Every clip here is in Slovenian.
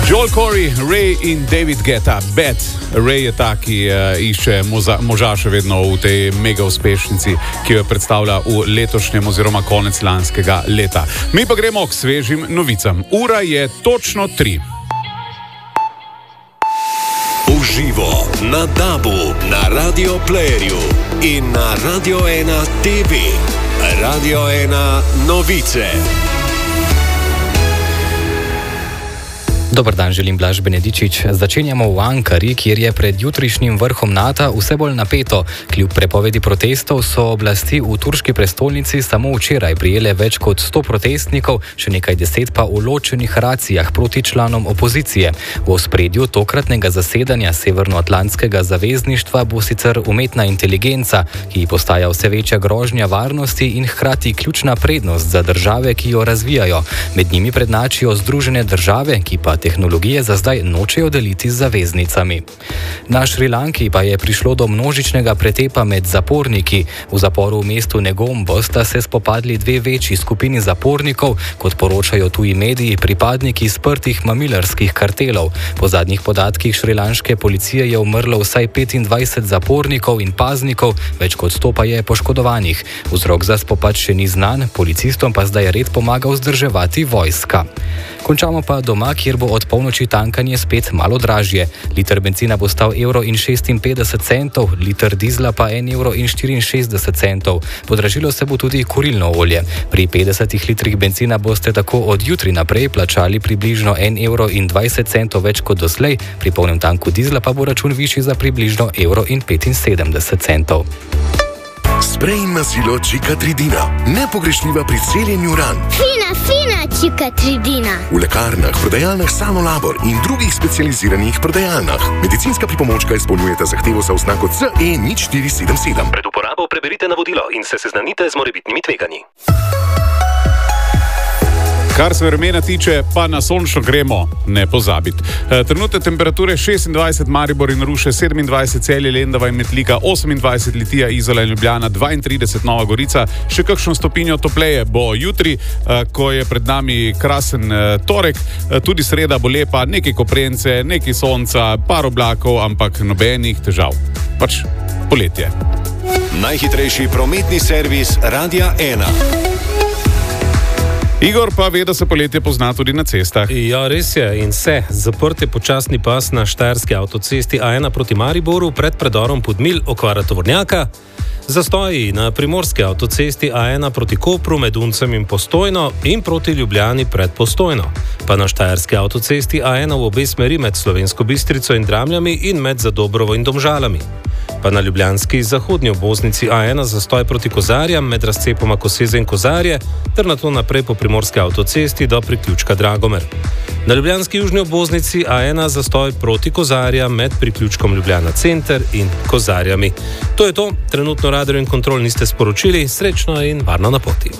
Joel Corey, Ray in David Guetta. Bad. Ray je ta, ki išče moža še vedno v tej mega uspešnici, ki jo predstavlja v letošnjem oziroma konec lanskega leta. Mi pa gremo k svežim novicam. Ura je točno 3. Uživo na DAB-u, na Radio Playerju in na Radio 1 TV. Radio 1 novice. Dober dan, želim Blaž Benedičič. Začenjamo v Ankari, kjer je pred jutrišnjim vrhom NATO vse bolj napeto. Kljub prepovedi protestov so oblasti v turški prestolnici samo včeraj prijele več kot 100 protestnikov, še nekaj deset pa v ločenih racijah proti članom opozicije. V ospredju tokratnega zasedanja Severnoatlantskega zavezništva bo sicer umetna inteligenca, ki postaja vse večja grožnja varnosti in hkrati ključna prednost za države, ki jo razvijajo. Med njimi prednjačijo Združene države, ki pa tehnologije za zdaj nočejo deliti z zaveznicami. Na Šrilanki pa je prišlo do množičnega pretepa med zaporniki. V zaporu v mestu Negombo sta se spopadli dve večji skupini zapornikov, kot poročajo tuji mediji, pripadniki sprtih mamilarskih kartelov. Po zadnjih podatkih šrilanške policije je umrlo vsaj 25 zapornikov in paznikov, več kot 100 pa je poškodovanih. Vzrok za spopad še ni znan, policistom pa zdaj red pomaga vzdrževati vojska. Končamo pa doma, kjer bo od polnoči tankanje spet malo dražje. Liter benzina bo stal €1,56, liter dizla pa €1,64. Podražilo se bo tudi kurilno olje. Pri 50 litrih benzina boste tako od jutri naprej plačali približno €1,20 več kot doslej, pri polnem tanku dizla pa bo račun višji za približno €1,75. Sprej in mazilo Čikatridina. Nepogrešljiva pri celjenju ran. Fina Čikatridina. V lekarnah, prodajalnah Sanolabor in drugih specializiranih prodajalnah. Medicinska pripomočka izpolnjujeta zahtevo za oznako CE0477. Pred uporabo preberite navodilo in se seznanite z morebitnimi tveganji. Kar se vremena tiče, pa na sončno gremo, ne pozabiti. Trenutne temperature 26 Maribor in Ruše, 27 Celje, Lendava in Metlika, 28 Litija, Izola in Ljubljana, 32 Nova Gorica, še kakšno stopinjo topleje bo jutri, ko je pred nami krasen torek, tudi sreda bo lepa, nekaj koprence, nekaj sonca, par oblakov, ampak nobenih težav. Pač poletje. Najhitrejši prometni servis Radia 1. Igor pa ve, da se poletje pozna tudi na cestah. Ja, res je in se. Zaprt je počasni pas na štajerski avtocesti A1 proti Mariboru pred predorom Podmilj, okvara tovornjaka. Zastoji na primorski avtocesti A1 proti Kopru med Uncem in Postojno in proti Ljubljani pred Postojno. Pa na štajerski avtocesti A1 v obe smeri med Slovensko Bistrico in Dramljami in med Zadobrovo in Domžalami. Pa na ljubljanski zahodnji obvoznici A1 zastoj proti Kozarjam med razcepoma Koseze in Kozarje ter nato naprej po primorski avtocesti do priključka Dragomer. Na ljubljanski južni obvoznici A1 zastoj proti Kozarjam med priključkom Ljubljana Center in Kozarjami. To je to, trenutno radar in kontrol niste sporočili, srečno in varno na poti.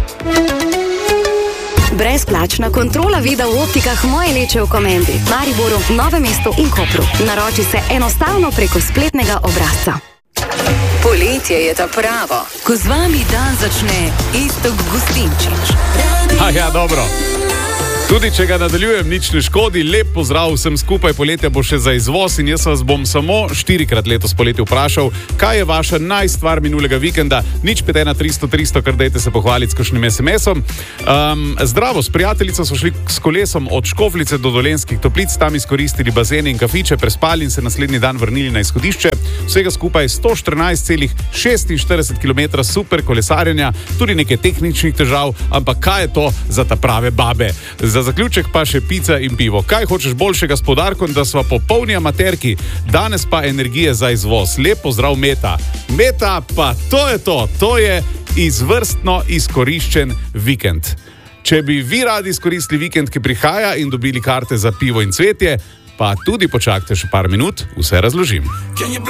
Brezplačna kontrola vida v optikah Moje leče v Komendi, Mariboru, Novem mestu in Kopru. Naroči se enostavno preko spletnega obrazca. Poletje je ta pravo, ko z vami dan začne Iztok Gustinčič. Ja, dobro. Tudi če ga nadaljujem, nič ne škodi. Lep pozdrav vsem skupaj, poletje bo še za izvoz in jaz vas bom samo 4-krat letos poletje vprašal, kaj je vaša najstvar minulega vikenda. Nič 51300, kar dajte se pohvaliti s kakšnim SMS-om. Zdravo, s prijateljico so šli s kolesom od Škofljice do Dolenjskih Toplic, tam izkoristili bazene in kafiče, prespali in se naslednji dan vrnili na izhodišče. Vsega skupaj 114,46 km super kolesarjenja, tudi nekaj tehničnih težav, ampak kaj je to za ta prave babe? Za zaključek pa še pica in pivo. Kaj hočeš boljšega s poudarkom, da sva popolni amaterki, danes pa energije za izvoz. Lep pozdrav Meta. Meta, pa to je to. To je izvrstno izkoriščen vikend. Če bi vi radi izkoristili vikend, ki prihaja in dobili karte za pivo in cvetje, pa tudi počakajte še par minut, vse razložim.